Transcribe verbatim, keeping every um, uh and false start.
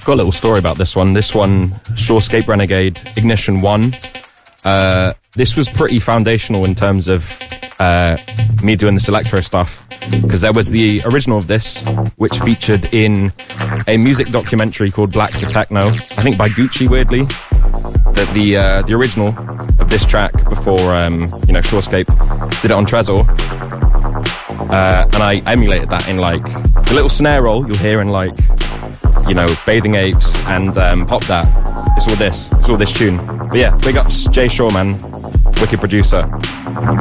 got a little story about this one. This one, Shorescape Renegade Ignition one. Uh, this was pretty foundational in terms of uh, me doing this electro stuff, because there was the original of this, which featured in a music documentary called Black to Techno, I think by Gucci, weirdly. The the, uh, the original of this track before um, you know Shorescape did it on Trezor, uh, and I emulated that in like the little snare roll you'll hear in like you know Bathing Apes and um, Pop That. It's all this, it's all this tune. But yeah, big ups Jay Shaw, man, wicked producer.